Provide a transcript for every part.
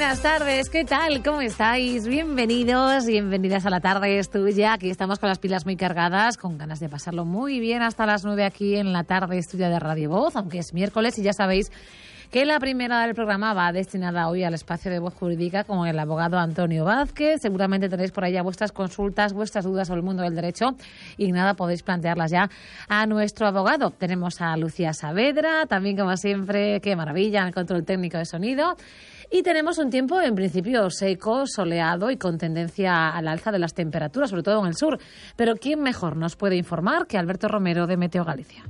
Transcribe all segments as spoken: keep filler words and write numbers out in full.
Buenas tardes, ¿qué tal? ¿Cómo estáis? Bienvenidos, bienvenidas a La Tarde es Tuya. Aquí estamos con las pilas muy cargadas, con ganas de pasarlo muy bien hasta las nueve aquí en La Tarde es Tuya de Radio Voz, aunque es miércoles y ya sabéis que la primera del programa va destinada hoy al espacio de voz jurídica con el abogado Antonio Vázquez. Seguramente tenéis por allá vuestras consultas, vuestras dudas sobre el mundo del derecho y nada, podéis plantearlas ya a nuestro abogado. Tenemos a Lucía Saavedra, también como siempre, qué maravilla, en el control técnico de sonido. Y tenemos un tiempo en principio seco, soleado y con tendencia al alza de las temperaturas, sobre todo en el sur. Pero ¿quién mejor nos puede informar que Alberto Romero de Meteo Galicia?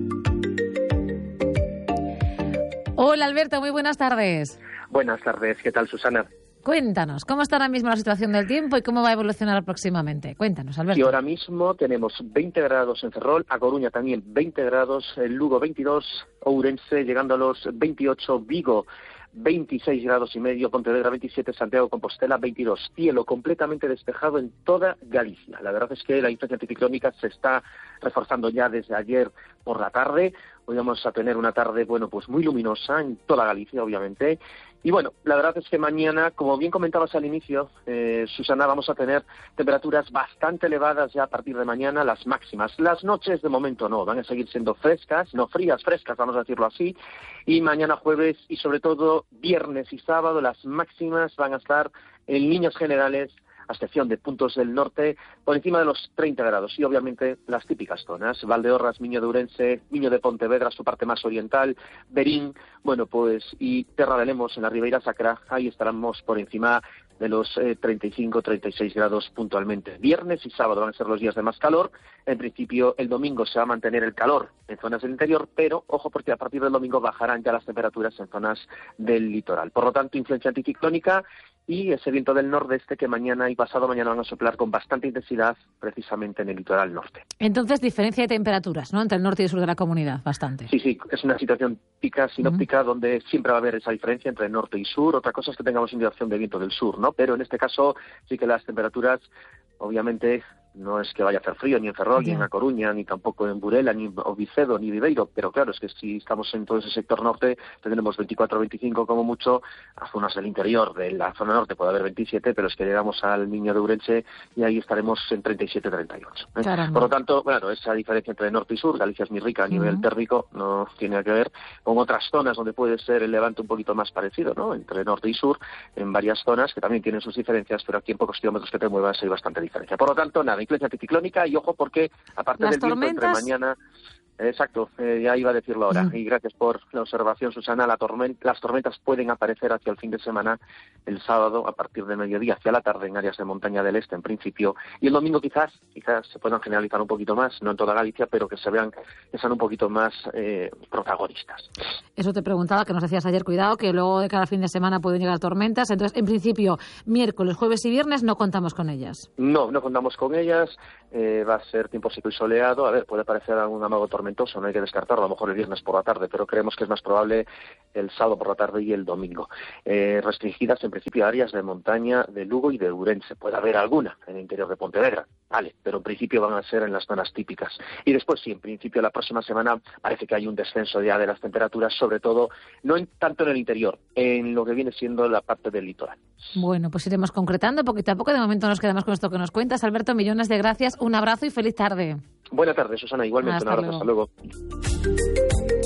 Hola Alberto, muy buenas tardes. Buenas tardes, ¿qué tal Susana? Cuéntanos, ¿cómo está ahora mismo la situación del tiempo y cómo va a evolucionar próximamente? Cuéntanos, Alberto. Y ahora mismo tenemos veinte grados en Ferrol, A Coruña también veinte grados, en Lugo veintidós, Ourense llegando a los veintiocho, Vigo veintiséis grados y medio, Pontevedra veintisiete, Santiago Compostela veintidós. Cielo completamente despejado en toda Galicia. La verdad es que la influencia anticiclónica se está reforzando ya desde ayer por la tarde. Hoy vamos a tener una tarde, bueno, pues muy luminosa en toda Galicia, obviamente. Y bueno, la verdad es que mañana, como bien comentabas al inicio, eh, Susana, vamos a tener temperaturas bastante elevadas ya a partir de mañana, las máximas. Las noches, de momento, no, van a seguir siendo frescas, no frías, frescas, vamos a decirlo así. Y mañana jueves y sobre todo viernes y sábado, las máximas van a estar en líneas generales, a excepción de puntos del norte, por encima de los treinta grados. Y obviamente las típicas zonas, Valdeorras, Miño de Ourense, Miño de Pontevedra, su parte más oriental, Berín, bueno, pues, y Terra de Lemos en la Ribeira Sacra, ahí estaremos por encima de los eh, treinta y cinco, treinta y seis grados puntualmente. Viernes y sábado van a ser los días de más calor. En principio, el domingo se va a mantener el calor en zonas del interior, pero, ojo, porque a partir del domingo bajarán ya las temperaturas en zonas del litoral. Por lo tanto, influencia anticiclónica y ese viento del nordeste que mañana y pasado mañana van a soplar con bastante intensidad precisamente en el litoral norte. Entonces, diferencia de temperaturas, ¿no?, entre el norte y el sur de la comunidad, bastante. Sí, sí, es una situación típica, sinóptica, uh-huh. donde siempre va a haber esa diferencia entre norte y sur. Otra cosa es que tengamos una dirección de viento del sur, ¿no? Pero en este caso sí que las temperaturas, obviamente, no es que vaya a hacer frío ni en Ferrol, yeah. ni en A Coruña, ni tampoco en Burela, ni en Ovicedo, ni Viveiro, pero claro, es que si estamos en todo ese sector norte, tendremos veinticuatro, veinticinco como mucho. A zonas del interior de la zona norte puede haber veintisiete, pero es que llegamos al Miño de Ourense y ahí estaremos en treinta y siete, treinta y ocho. ¿eh? Por lo tanto, bueno, esa diferencia entre norte y sur, Galicia es muy rica a nivel uh-huh. térmico, no tiene que ver con otras zonas donde puede ser el levante un poquito más parecido, ¿no?, entre norte y sur, en varias zonas que también tienen sus diferencias, pero aquí en pocos kilómetros que te muevas hay bastante diferencia. Por lo tanto, nada, influencia anticiclónica. Y ojo porque, aparte del viento entre mañana... Exacto, eh, ya iba a decirlo ahora. Mm. Y gracias por la observación, Susana. La torment- las tormentas pueden aparecer hacia el fin de semana, el sábado, a partir de mediodía, hacia la tarde, en áreas de montaña del este, en principio. Y el domingo quizás, quizás se puedan generalizar un poquito más, no en toda Galicia, pero que se vean, que sean un poquito más eh, protagonistas. Eso te preguntaba, que nos decías ayer, cuidado, que luego de cada fin de semana pueden llegar tormentas. Entonces, en principio, miércoles, jueves y viernes no contamos con ellas. No, no contamos con ellas. Eh, va a ser tiempo seco y soleado. A ver, puede parecer algún amago tormentoso, no hay que descartarlo, a lo mejor el viernes por la tarde, pero creemos que es más probable el sábado por la tarde y el domingo. Eh, restringidas en principio a áreas de montaña de Lugo y de Ourense. Puede haber alguna en el interior de Pontevedra, vale, pero en principio van a ser en las zonas típicas. Y después sí, en principio la próxima semana parece que hay un descenso ya de las temperaturas, sobre todo, no en, tanto en el interior, en lo que viene siendo la parte del litoral. Bueno, pues iremos concretando poquito a poco. De momento nos quedamos con esto que nos cuentas. Alberto, millones de gracias, un abrazo y feliz tarde. Buena tarde, Susana, igualmente. Hasta un abrazo, luego. Hasta luego.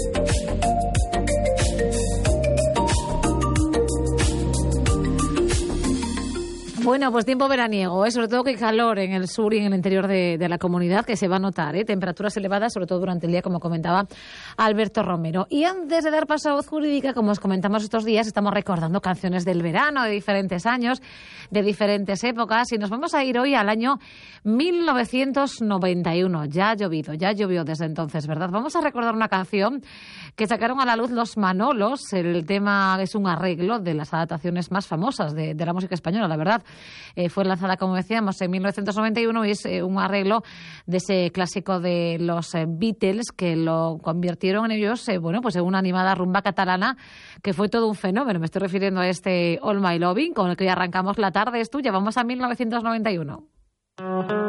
Bueno, pues tiempo veraniego, ¿eh? Sobre todo que hay calor en el sur y en el interior de, de la comunidad, que se va a notar, ¿eh? Temperaturas elevadas, sobre todo durante el día, como comentaba Alberto Romero. Y antes de dar paso a Voz Jurídica, como os comentamos estos días, estamos recordando canciones del verano de diferentes años, de diferentes épocas, y nos vamos a ir hoy al año mil novecientos noventa y uno. Ya ha llovido, ya llovió desde entonces, ¿verdad? Vamos a recordar una canción que sacaron a la luz los Manolos. El tema es un arreglo de las adaptaciones más famosas de, de la música española, la verdad. Eh, fue lanzada, como decíamos, en mil novecientos noventa y uno y es eh, un arreglo de ese clásico de los eh, Beatles, que lo convirtieron en ellos, eh, bueno, pues en una animada rumba catalana que fue todo un fenómeno. Me estoy refiriendo a este All My Loving, con el que hoy arrancamos La Tarde es Tuya. Vamos a mil novecientos noventa y uno.